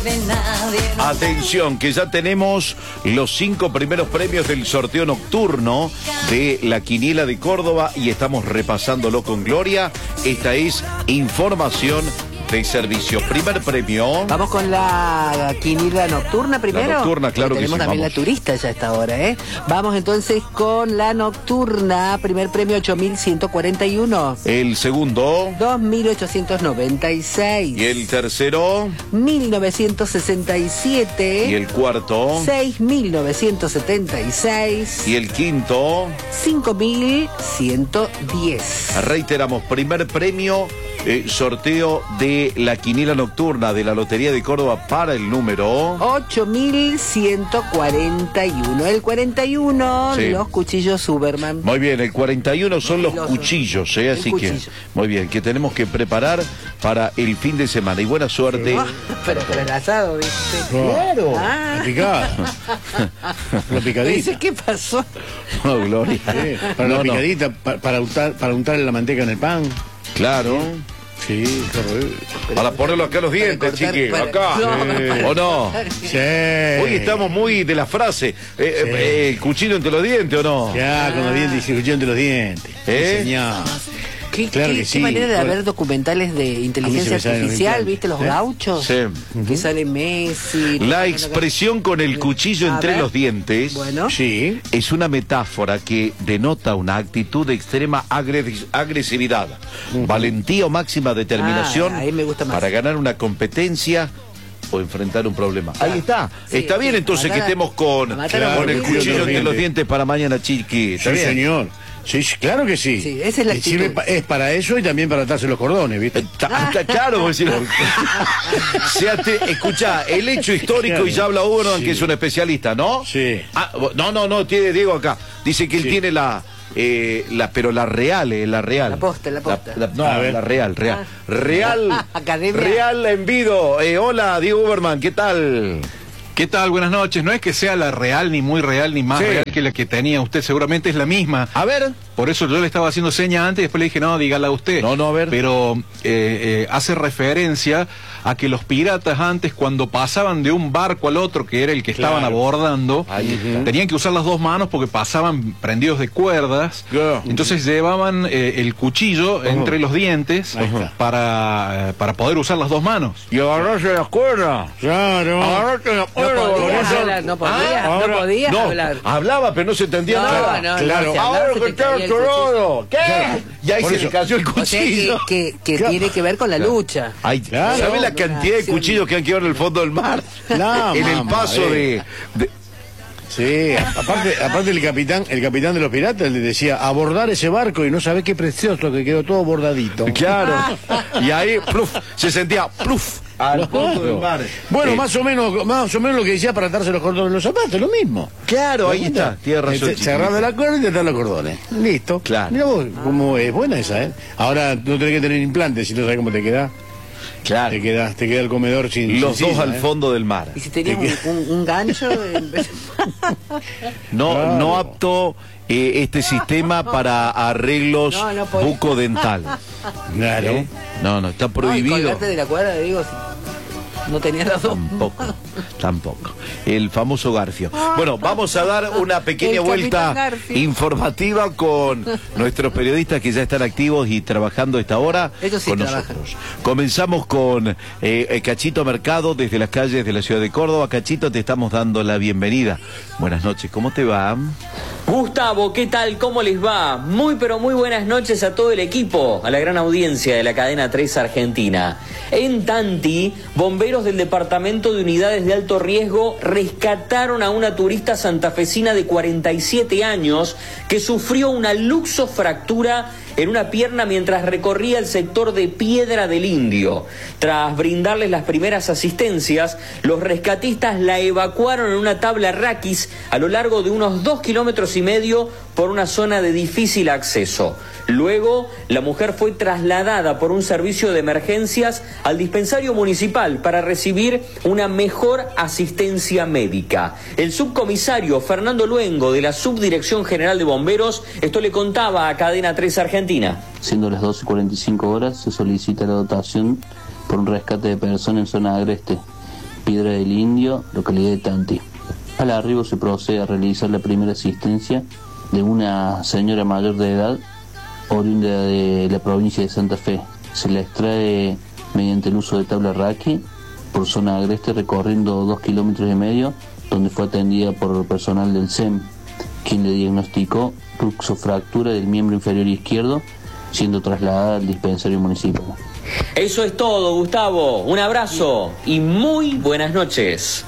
Atención, que ya tenemos los 5 primeros premios del sorteo nocturno de la Quiniela de Córdoba y estamos repasándolo con Gloria. Esta es información de servicio. Primer premio. Vamos con la quiniela nocturna primero. La nocturna, claro que sí. Tenemos también vamos. la turista ya a esta hora, ¿eh? Vamos entonces con la nocturna. Primer premio 8.141. El segundo. 2.896. Y el tercero. 1.967. Y el cuarto. 6.976. Y el quinto. 5.110. Reiteramos, primer premio. Sorteo de la quiniela nocturna de la Lotería de Córdoba para el número 8.141. El 41, sí. Los cuchillos Superman. Muy bien, el 41 son los cuchillos, así cuchillo. que muy bien, que tenemos que preparar para el fin de semana y buena suerte. Pero para el asado, ¿viste? Claro. Ah. La picada. La picadita. Dice, ¿qué pasó? No, Gloria. Sí, para la picadita, para untarle la manteca en el pan. Claro. Sí, Para ponerlo acá a los dientes, chiqui, acá. No, ¿O no? sí. Hoy estamos muy de la frase. El cuchillo entre los dientes, ¿o no? Ya, con los dientes y cirugía entre los dientes. Sí, señor. Claro que sí. Qué manera de Bueno, ver documentales de inteligencia artificial, ¿viste? Los gauchos. Sí. Que sale Messi. La expresión con el cuchillo A entre ver. los dientes Bueno. Sí. es una metáfora que denota una actitud de extrema agresividad, valentía o máxima determinación ahí me gusta más. para ganar una competencia o enfrentar un problema. Ahí está. Sí, Está bien sí, entonces que matar a- estemos con matar a el los cuchillo entre dientes. los dientes para mañana, chiqui. ¿Está Sí, bien? señor. Sí, claro que sí. Sí, esa es la Y sirve actitud. es para eso y también para atarse los cordones, ¿viste? Claro, como decir, escucha, el hecho histórico, y ya habla Uberman, que es un especialista, ¿no? Sí. No, tiene Diego acá. Dice que él tiene pero la real. La posta. No, A ver. la real. Real. Academia. Real en Vido. Hola, Diego Uberman, ¿qué tal? ¿Qué tal? Buenas noches. No es que sea la real, ni muy real, ni más Sí. real que la que tenía usted. Seguramente es la misma. A ver. Por eso yo le estaba haciendo seña antes y después le dije, no, dígala usted. No, a ver. Pero hace referencia a que los piratas antes, cuando pasaban de un barco al otro, que era el que estaban Claro. abordando, Ahí está. tenían que usar las dos manos porque pasaban prendidos de cuerdas. Yeah. Entonces llevaban el cuchillo entre los dientes Ahí está. para poder usar las dos manos. Y agarrarse las cuerdas. Claro. Agarrarse las No cuerdas. podías hablar, no podías, ahora- no podías No, hablar. hablaba, pero no se entendía nada. No, claro. si Ahora hablabas que se te está caía el cuchillo. chororo. ¿Qué? Claro. Y ahí Por se eso. le cayó el O sea cuchillo. que tiene que ver con la lucha. Ay, Claro. ¿sabes la Una cantidad de acción. cuchillos que han quedado en el fondo del mar? No, en el mamá, paso de... Sí, aparte el capitán de los piratas le decía abordar ese barco y no sabés qué precioso que quedó todo bordadito. Claro. Y ahí, pluf, se sentía, pluf, al fondo del mar. Bueno, más o menos lo que decía para atarse los cordones en los zapatos, lo mismo. Claro, ahí está, tiene razón. Cerrando la cuerda y te atar los cordones. Listo. Claro. Mira vos, cómo es buena esa, ¿eh? Ahora no tenés que tener implantes, si no sabés cómo te queda. Claro. Te queda el comedor sin Los sin dos silla, al fondo del mar. Y si tenías un gancho... No apto este sistema para arreglos No podía. bucodentales. Claro. No, está No, y prohibido. colgarte de la cuerda, digo, si no tenías las dos. Tampoco. El famoso Garfio. Bueno, vamos a dar una pequeña El vuelta Capitán Garfio. informativa con nuestros periodistas que ya están activos y trabajando a esta hora Ellos sí con trabajan. nosotros. Comenzamos con Cachito Mercado desde las calles de la ciudad de Córdoba. Cachito, te estamos dando la bienvenida. Buenas noches, ¿cómo te va? Gustavo, ¿qué tal? ¿Cómo les va? Muy pero muy buenas noches a todo el equipo, a la gran audiencia de la cadena 3 Argentina. En Tanti, bomberos del Departamento de Unidades de Alto Riesgo rescataron a una turista santafesina de 47 años que sufrió una luxofractura en una pierna mientras recorría el sector de Piedra del Indio. Tras brindarles las primeras asistencias, los rescatistas la evacuaron en una tabla raquis a lo largo de unos 2,5 kilómetros por una zona de difícil acceso. Luego, la mujer fue trasladada por un servicio de emergencias al dispensario municipal para recibir una mejor asistencia médica. El subcomisario Fernando Luengo, de la Subdirección General de Bomberos, esto le contaba a Cadena 3 Argentina. Siendo las 12:45 horas, se solicita la dotación por un rescate de persona en zona agreste. Piedra del Indio, localidad de Tanti. Al arribo se procede a realizar la primera asistencia de una señora mayor de edad, oriunda de la provincia de Santa Fe. Se la extrae mediante el uso de tabla raquí por zona agreste, recorriendo 2,5 kilómetros, donde fue atendida por personal del SEM, quien le diagnosticó luxofractura del miembro inferior izquierdo, siendo trasladada al dispensario municipal. Eso es todo, Gustavo. Un abrazo y muy buenas noches.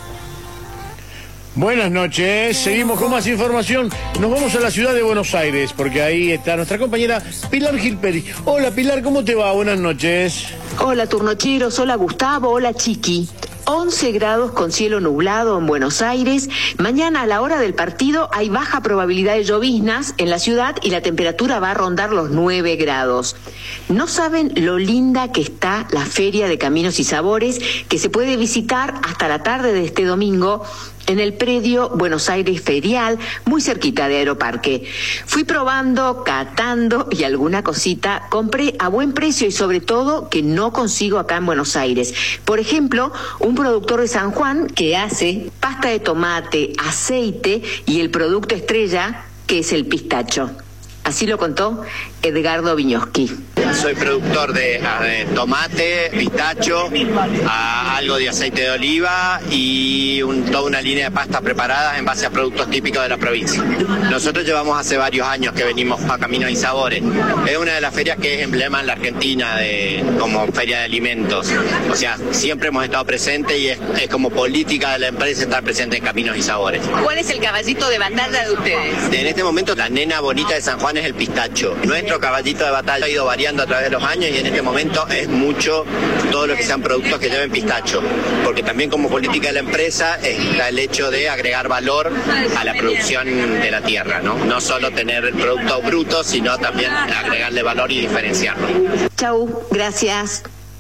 Buenas noches, seguimos con más información. Nos vamos a la ciudad de Buenos Aires, porque ahí está nuestra compañera Pilar Gilperi. Hola Pilar, ¿cómo te va? Buenas noches. Hola Turnocheros, hola Gustavo, hola Chiqui. 11 grados con cielo nublado en Buenos Aires. Mañana a la hora del partido hay baja probabilidad de lloviznas en la ciudad y la temperatura va a rondar los 9 grados. No saben lo linda que está la Feria de Caminos y Sabores, que se puede visitar hasta la tarde de este domingo en el predio Buenos Aires Ferial, muy cerquita de Aeroparque. Fui probando, catando y alguna cosita compré a buen precio y sobre todo que no consigo acá en Buenos Aires. Por ejemplo, un productor de San Juan que hace pasta de tomate, aceite y el producto estrella que es el pistacho. Así lo contó Edgardo Viñoski. Soy productor de tomate, pistacho, algo de aceite de oliva y toda una línea de pastas preparadas en base a productos típicos de la provincia. Nosotros llevamos hace varios años que venimos a Caminos y Sabores. Es una de las ferias que es emblema en la Argentina como feria de alimentos. O sea, siempre hemos estado presentes y es como política de la empresa estar presente en Caminos y Sabores. ¿Cuál es el caballito de batalla de ustedes? En este momento la nena bonita de San Juan es el pistacho. Nuestro caballito de batalla ha ido variando a través de los años y en este momento es mucho todo lo que sean productos que lleven pistacho, porque también como política de la empresa está el hecho de agregar valor a la producción de la tierra, no solo tener el producto bruto, sino también agregarle valor y diferenciarlo. Chau, gracias.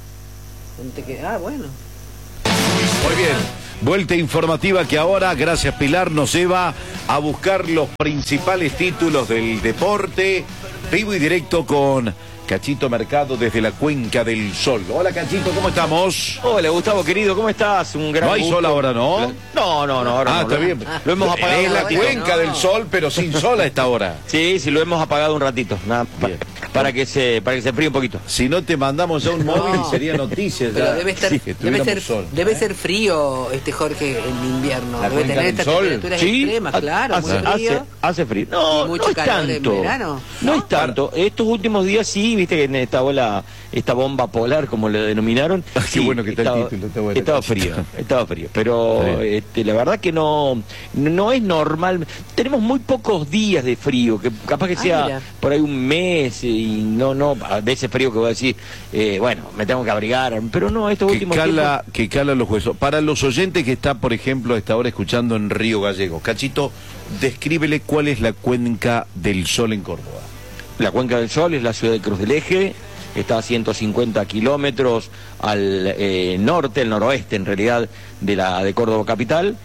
Bueno. Muy bien. Vuelta informativa que ahora, gracias Pilar, nos lleva a buscar los principales títulos del deporte. Vivo y directo con Cachito Mercado desde la Cuenca del Sol. Hola Cachito, ¿cómo estamos? Hola Gustavo querido, ¿cómo estás? Un gran No hay gusto. sol ahora, ¿no? No, ahora no. Está bien. Lo hemos apagado. Es la un ratito. Cuenca del Sol, pero sin sol a esta hora. Sí, lo hemos apagado un ratito. Nada, para que se enfríe un poquito. Si no te mandamos ya un móvil sería noticia. Pero Ya. debe estar, Sí, que tuviéramos sol. debe ser frío, Jorge, en invierno. La Debe Cuenca tener del estas Sol. temperaturas Sí, extremas, claro, muy frío. hace frío. Y No, mucho no es calor en tanto. verano, No ¿no? es tanto. Estos últimos días sí, viste que estaba esta bomba polar, como le denominaron. Ah, qué Sí, bueno que está el título, está bueno. Estaba frío. Pero la verdad que no es normal. Tenemos muy pocos días de frío, que capaz que sea mira. por ahí un mes y no de ese frío que voy a decir, bueno, me tengo que abrigar, pero no, estos últimos tiempos. Que cala los huesos. Para los oyentes que están, por ejemplo, a esta hora escuchando en Río Gallegos, Cachito, descríbele cuál es la Cuenca del Sol en Córdoba. La Cuenca del Sol es la ciudad de Cruz del Eje, está a 150 kilómetros al norte, el noroeste en realidad, de Córdoba capital.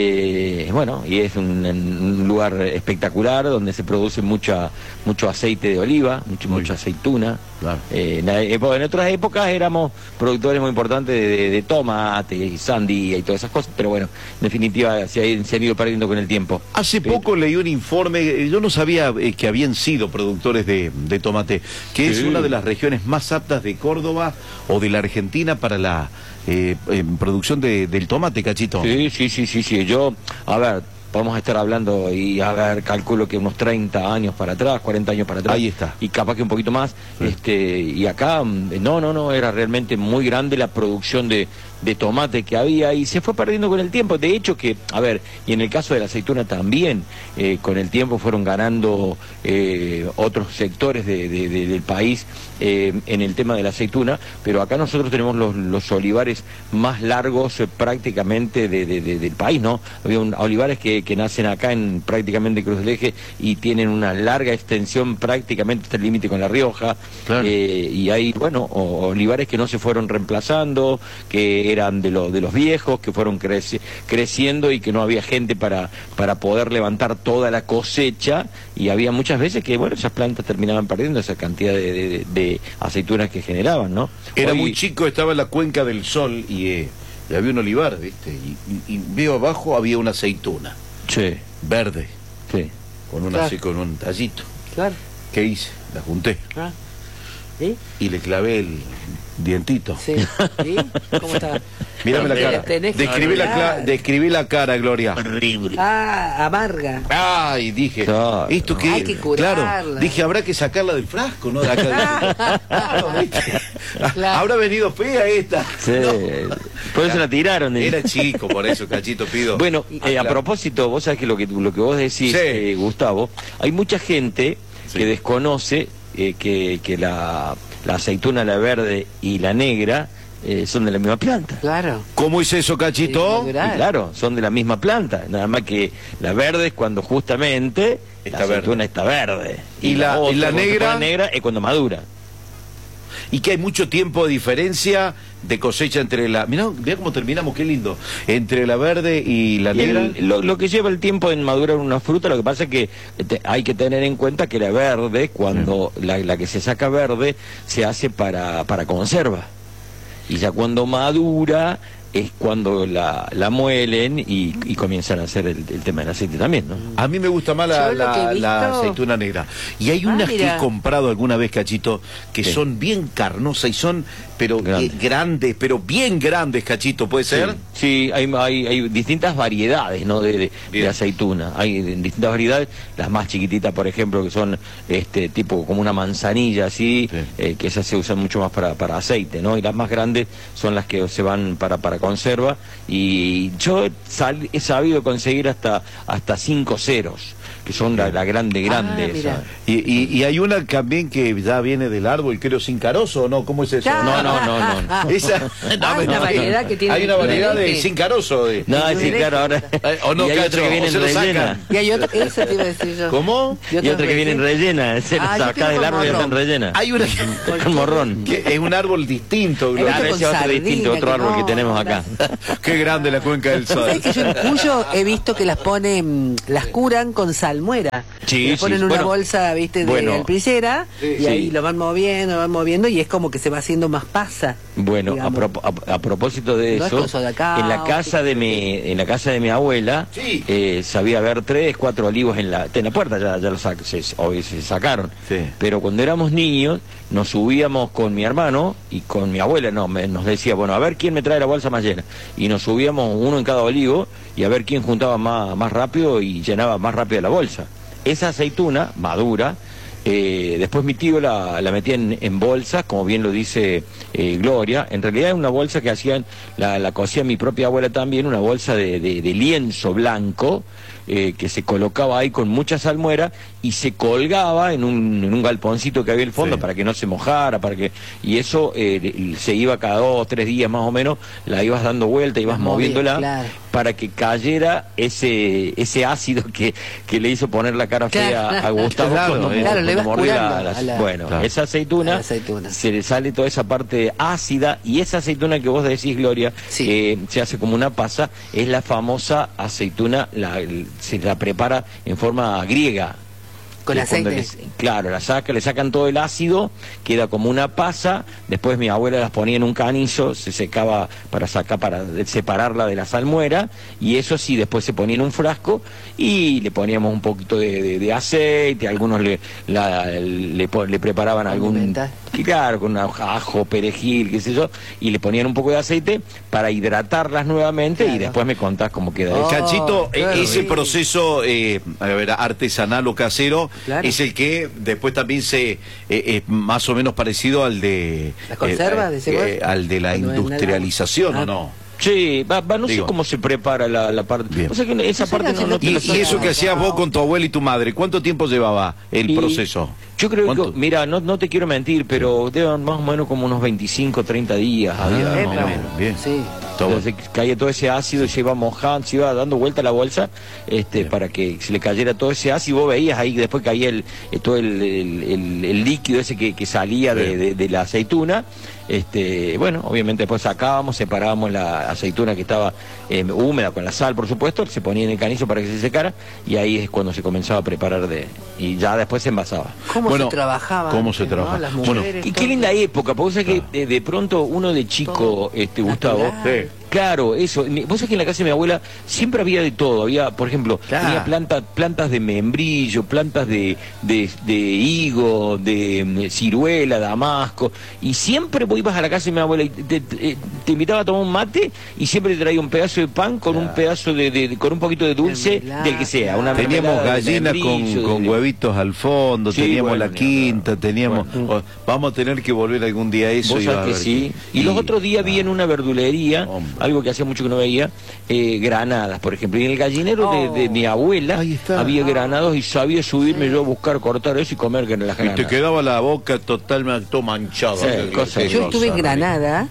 Bueno, y es un lugar espectacular donde se produce mucho aceite de oliva, mucha aceituna. Claro. En otras épocas éramos productores muy importantes de tomate y sandía y todas esas cosas, pero bueno, en definitiva se han ido perdiendo con el tiempo. Hace poco leí un informe, yo no sabía que habían sido productores de tomate, que es una de las regiones más aptas de Córdoba o de la Argentina para la producción del tomate, Cachito. Sí. Yo, a ver, podemos estar hablando y calculo que unos 30 años para atrás, 40 años para atrás. Ahí está. Y capaz que un poquito más. Sí. Y acá, no, era realmente muy grande la producción de tomate que había y se fue perdiendo con el tiempo. De hecho que, a ver, y en el caso de la aceituna también, con el tiempo fueron ganando otros sectores del país en el tema de la aceituna, pero acá nosotros tenemos los olivares más largos prácticamente del país, ¿no? Había olivares que nacen acá en prácticamente Cruz del Eje y tienen una larga extensión prácticamente hasta el límite con La Rioja. Claro. Y hay, bueno, olivares que no se fueron reemplazando, que eran de los viejos, que fueron creciendo y que no había gente para poder levantar toda la cosecha, y había muchas veces que, bueno, esas plantas terminaban perdiendo esa cantidad de aceitunas que generaban, ¿no? Era Hoy, muy chico, estaba en la Cuenca del Sol y y había un olivar, ¿viste? Y veo abajo había una aceituna. Sí. Verde. Sí. Con una así, con un tallito. Claro. ¿Qué hice? La junté. Ah. ¿Sí? Y le clavé el dientito. Sí. ¿Sí? ¿Cómo está? Mírame la cara. Tenés que Describí la cara, Gloria. Horrible. Ah, amarga. Ay, dije, Claro. esto que... Hay que curarla. Claro, dije, habrá que sacarla del frasco, ¿no? De acá. Claro, ¿viste? Claro. Habrá venido fea esta. Sí. No. Por eso la tiraron. Era chico, por eso, Cachito, pido. Bueno, a Claro. propósito, vos sabés que lo que vos decís, Sí. Gustavo, hay mucha gente Sí. que desconoce que la aceituna, la verde y la negra son de la misma planta. Claro. ¿Cómo es eso, Cachito? Sí, Y claro, son de la misma planta, nada más que la verde es cuando justamente Está la aceituna está verde. ¿Y la otra, cuando se negra? pone negra es cuando madura. Y que hay mucho tiempo de diferencia de cosecha entre la... Mirá cómo terminamos, qué lindo. Entre la verde y la Y negra. lo que lleva el tiempo en madurar una fruta, lo que pasa es que hay que tener en cuenta que la verde, cuando la que se saca verde, se hace para conserva. Y ya cuando madura es cuando la muelen y comienzan a hacer el tema del aceite también, ¿no? A mí me gusta más Yo lo que he visto- la aceituna negra. Y hay unas que mira. he comprado alguna vez, Cachito, que Sí. son bien carnosas y son, pero grandes, pero bien grandes, Cachito, ¿puede ser? Sí, hay distintas variedades, ¿no? de Bien. aceituna. Hay distintas variedades, las más chiquititas, por ejemplo, que son tipo como una manzanilla así, Sí. que esas se usan mucho más para aceite, ¿no? Y las más grandes son las que se van para conserva. Y yo he sabido conseguir hasta 5 ceros, que son la grande mira. esa. Y hay una también que ya viene del árbol, creo, sin carozo, ¿no? ¿Cómo es eso? Ya. No. Esa, Hay una variedad que tiene Hay una variedad de diferente. sin carozo. No, sí, claro, ahora. O no, y hay Cacho, otra que viene o se lo rellena. sacan. Y hay otra, eso te iba a decir yo. ¿Cómo? Y otra que viene rellena, se la yo saca tengo del con árbol y están morrón. rellenas. Hay una Con morrón. que es un árbol distinto, Gloria. Claro, con ese es otro sardina, distinto, otro que árbol que no, tenemos acá. Qué grande la cuenca del sol. ¿Sabes que yo en Cuyo he visto que las ponen, las curan con salmuera? Sí, Le ponen sí, una bueno, bolsa, viste, de bueno, alpicera y ahí sí. lo van moviendo y es como que se va haciendo más pasa. Bueno, digamos. a propósito de No es eso, cosa de acá, en la casa de mi abuela Sí. sabía haber 3, 4 olivos en la puerta, ya hoy se sacaron. Sí. Pero cuando éramos niños nos subíamos con mi hermano y con mi abuela, nos decía, bueno, a ver quién me trae la bolsa más llena. Y nos subíamos uno en cada olivo y a ver quién juntaba más rápido y llenaba más rápido la bolsa. Esa aceituna madura, después mi tío la metía en bolsas, como bien lo dice Gloria. En realidad es una bolsa que la cosía mi propia abuela también, una bolsa de lienzo blanco, que se colocaba ahí con mucha salmuera y se colgaba en un galponcito que había al fondo, Sí. para que no se mojara, y eso se iba cada 2 o 3 días más o menos, la ibas dando vuelta, ibas Las movías, moviéndola, claro. para que cayera ese ácido que le hizo poner la cara fea Claro. a Gustavo Claro, cuando, claro, cuando le ibas mordió curando bueno, Claro. esa aceituna, A la aceituna. se le sale toda esa parte ácida, y esa aceituna que vos decís, Gloria, Sí. que se hace como una pasa, es la famosa aceituna, se la prepara en forma griega. Con Que cuando aceite. Claro, le sacan todo el ácido, queda como una pasa, después mi abuela las ponía en un canizo, se secaba para separarla de la salmuera, y eso sí, después se ponía en un frasco y le poníamos un poquito de aceite, algunos le preparaban algún... Condimentar. Claro, con ajo, perejil, qué sé yo, y le ponían un poco de aceite para hidratarlas nuevamente, Claro. y después me contás cómo queda eso. Cachito, claro, ese sí. proceso artesanal o casero Claro. es el que después también es más o menos parecido al de ¿La conserva de cebolla? al de la Cuando industrialización, Ah. ¿o no? Sí, no sé Digo. cómo se prepara la parte. Bien. O sea que esa parte no te Y, la y eso que hacías vos con tu abuela y tu madre, ¿cuánto tiempo llevaba el Y proceso? Yo creo ¿Cuánto? que, mira, no te quiero mentir, pero deben más o menos como unos 25, 30 días. había, más o epa. menos. Bien. Sí. Está bueno. Entonces caía todo ese ácido y se iba mojando, se iba dando vuelta la bolsa, para que se le cayera todo ese ácido. Vos veías ahí que después caía todo el líquido ese que salía de la aceituna. Bueno, obviamente después sacábamos, separábamos la aceituna que estaba húmeda con la sal, por supuesto, se ponía en el canizo para que se secara, y ahí es cuando se comenzaba a preparar y ya después se envasaba. ¿Cómo Bueno, se trabajaba? ¿cómo se antes, ¿no? trabaja? Las Bueno, mujeres, Y todo. qué linda época, porque vos sabés que de pronto uno de chico, Gustavo, natural. Claro, eso. Vos sabés que en la casa de mi abuela siempre había de todo. Había, por ejemplo, tenía plantas de membrillo, plantas de higo, de ciruela, damasco. Y siempre vos ibas a la casa de mi abuela y te invitaba a tomar un mate y siempre te traía un pedazo de pan con un pedazo con un poquito de dulce del que sea. Una teníamos gallina con huevitos al fondo, sí, teníamos la quinta, teníamos... Vamos a tener que volver algún día a eso. Vos sabés que sí. Y los otros días vi en una verdulería, algo que hacía mucho que no veía, granadas, por ejemplo. Y en el gallinero de mi abuela había granados y sabía subirme yo a buscar, cortar eso y comer que en las granadas. Y te quedaba la boca totalmente manchada. Sí, yo estuve en Granada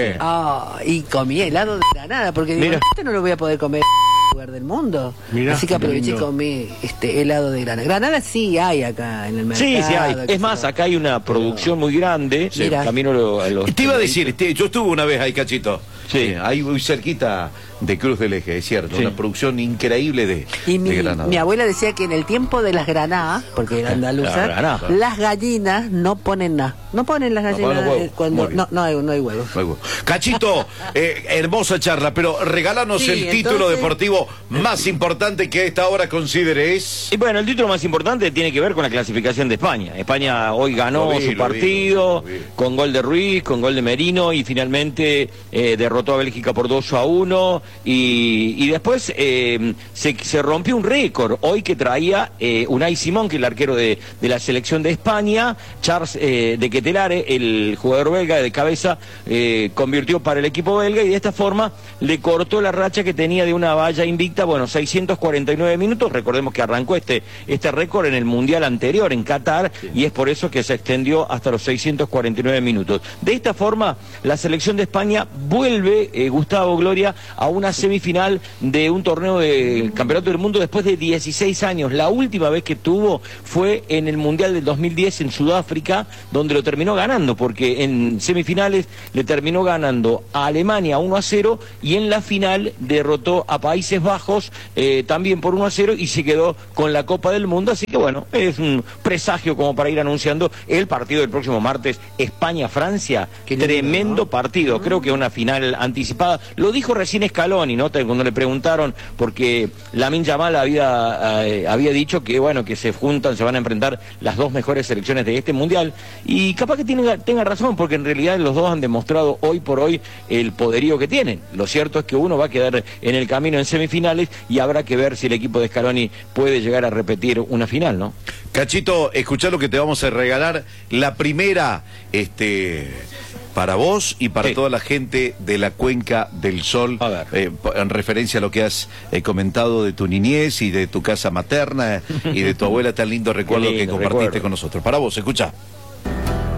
y comí helado de Granada, porque digo, no lo voy a poder comer en lugar del mundo. Así que aproveché y comí helado de Granada. Granada sí hay acá en el mercado. Sí, hay. Es más, acá hay una producción muy grande. Camino a los... Te iba a decir, yo estuve una vez ahí, Cachito. Sí. Ahí muy cerquita de Cruz del Eje, es cierto. Una producción increíble de Granada. Mi abuela decía que en el tiempo de las granadas, porque era andaluza, las gallinas no ponen nada. No ponen las gallinas cuando no hay huevos. Cachito, hermosa charla, pero regálanos el título deportivo más importante que a esta hora consideres. Y bueno, el título más importante tiene que ver con la clasificación de España. España hoy ganó su partido con gol de Ruiz, con gol de Merino y finalmente derrotó a Bélgica por 2-1 y después se rompió un récord hoy que traía Unai Simón, que es el arquero de la selección de España. Charles de Ketelare, el jugador belga de cabeza, convirtió para el equipo belga y de esta forma le cortó la racha que tenía de una valla invicta, 649 minutos. Recordemos que arrancó este récord en el Mundial anterior en Qatar y es por eso que se extendió hasta los 649 minutos. De esta forma la selección de España vuelve, Gustavo, Gloria, a una semifinal de un torneo del Campeonato del Mundo después de 16 años. La última vez que tuvo fue en el Mundial del 2010 en Sudáfrica, donde lo terminó ganando, porque en semifinales le terminó ganando a Alemania 1-0 y en la final derrotó a Países Bajos también por 1-0 y se quedó con la Copa del Mundo. Así que bueno, es un presagio como para ir anunciando el partido del próximo martes, España-Francia. Tremendo partido, creo que una final anticipada. Lo dijo recién Scaloni, ¿no? Cuando le preguntaron, porque Lamine Yamal había dicho que bueno, que se van a enfrentar las dos mejores selecciones de este mundial, y capaz que tenga razón, porque en realidad los dos han demostrado hoy por hoy el poderío que tienen. Lo cierto es que uno va a quedar en el camino en semifinales y habrá que ver si el equipo de Scaloni puede llegar a repetir una final, ¿no? Cachito, escuchá lo que te vamos a regalar. La primera, para vos y para toda la gente de la Cuenca del Sol, en referencia a lo que has comentado de tu niñez y de tu casa materna y de tu abuela, tan lindo recuerdo que compartiste con nosotros. Para vos, escuchá.